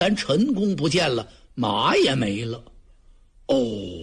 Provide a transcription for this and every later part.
咱陈宫不见了，马也没了。哦，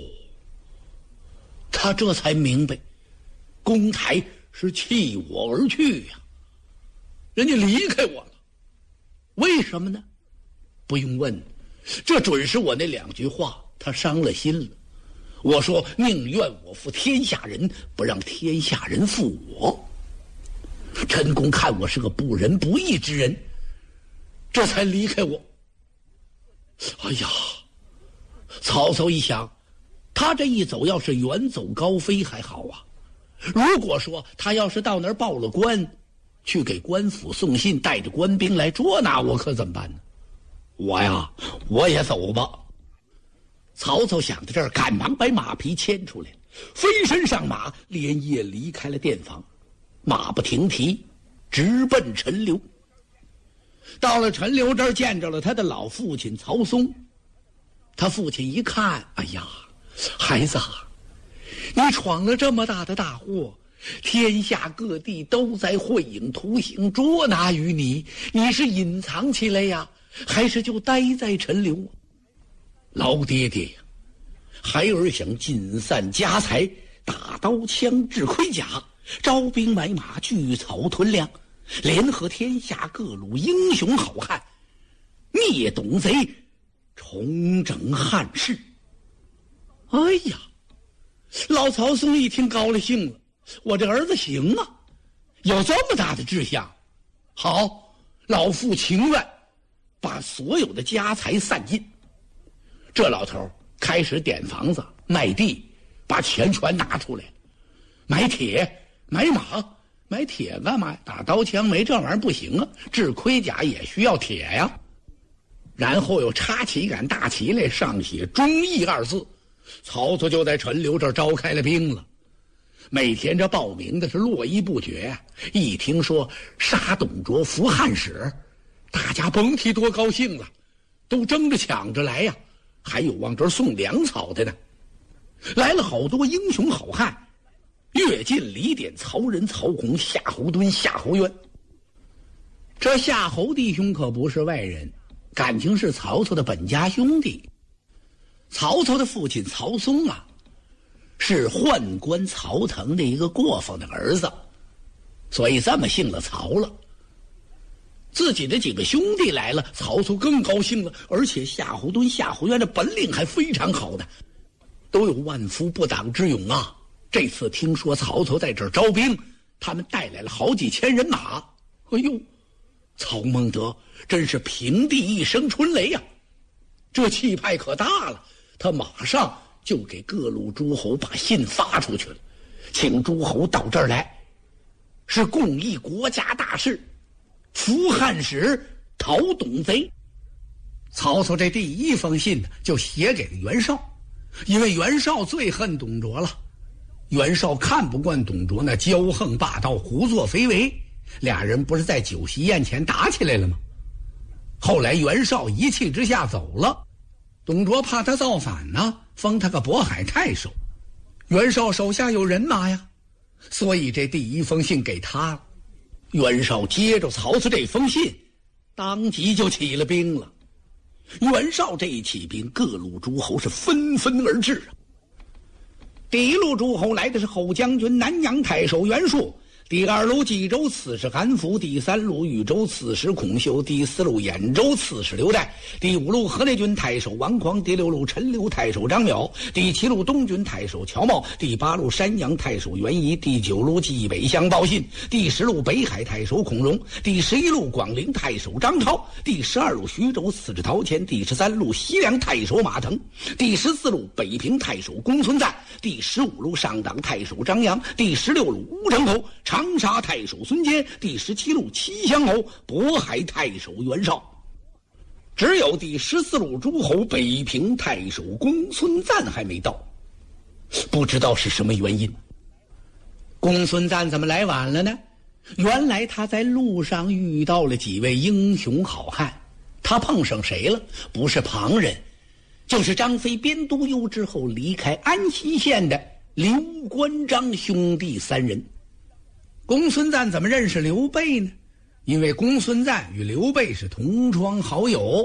他这才明白，公台是弃我而去呀，人家离开我了。为什么呢？不用问，这准是我那2句话他伤了心了。我说宁愿我负天下人，不让天下人负我。陈公看我是个不仁不义之人，这才离开我。哎呀，曹操一想，他这一走要是远走高飞还好啊，如果说他要是到那儿报了官，去给官府送信，带着官兵来捉拿我，可怎么办呢？我也走吧。曹操想到这儿，赶忙把马匹牵出来，飞身上马，连夜离开了店房，马不停蹄，直奔陈留。到了陈留这儿，见着了他的老父亲曹嵩。他父亲一看，哎呀，孩子，你闯了这么大的大祸，天下各地都在混影图形捉拿于你，你是隐藏起来呀，还是就待在陈留？老爹爹呀，孩儿想尽散家财，打刀枪制盔甲，招兵买马，聚草屯粮，联合天下各路英雄好汉，灭董贼，重整汉室。哎呀，老曹嵩一听高了兴了，我这儿子行啊，有这么大的志向。好，老父情愿把所有的家财散尽。这老头开始点房子卖地，把钱全拿出来，买铁买马。买铁干嘛？打刀枪没这玩意儿不行啊，制盔甲也需要铁呀。然后又插起一杆大旗来，上写忠义2字。曹操就在陈留这儿召开了兵了，每天这报名的是络绎不绝呀。一听说杀董卓扶汉室，大家甭提多高兴了，都争着抢着来呀。还有往这儿送粮草的呢，来了好多英雄好汉，乐进、李典、曹仁、曹洪、夏侯惇、夏侯渊。这夏侯弟兄可不是外人，感情是曹操的本家兄弟。曹操的父亲曹嵩啊，是宦官曹腾的一个过房的儿子，所以这么姓了曹了。自己的几个兄弟来了，曹操更高兴了，而且夏侯惇、夏侯渊的本领还非常好的，都有万夫不挡之勇啊。这次听说曹操在这儿招兵，他们带来了好几千人马。哎呦，曹孟德真是平地一声春雷呀，这气派可大了。他马上就给各路诸侯把信发出去了，请诸侯到这儿来，是共议国家大事，扶汉室，讨董贼。曹操这第一封信呢，就写给了袁绍，因为袁绍最恨董卓了。袁绍看不惯董卓那骄横霸道、胡作非为，俩人不是在酒席宴前打起来了吗？后来袁绍一气之下走了，董卓怕他造反呢，封他个渤海太守。袁绍手下有人马呀，所以这第一封信给他了。袁绍接着曹操这封信，当即就起了兵了。袁绍这一起兵，各路诸侯是纷纷而至啊。第一路诸侯来的是后将军南阳太守袁术，第二路冀州刺史韩福，第三路豫州刺史孔秀，第四路兖州刺史刘岱，第五路河内郡太守王匡，第六路陈留太守张邈，第七路东郡太守乔瑁，第八路山阳太守袁仪，第九路冀北乡报信，第10路北海太守孔融，第11路广陵太守张超，第12路徐州刺史陶谦，第13路西凉太守马腾，第14路北平太守公孙瓒，第15路上党太守张扬，第16路乌城侯长沙太守孙坚，第17路齐襄侯渤海太守袁绍。只有第14路诸侯北平太守公孙瓒还没到，不知道是什么原因。公孙瓒怎么来晚了呢？原来他在路上遇到了几位英雄好汉，他碰上谁了？不是旁人，就是张飞编督邮之后离开安西县的刘关张兄弟3人。公孙瓒怎么认识刘备呢？因为公孙瓒与刘备是同窗好友，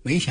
没想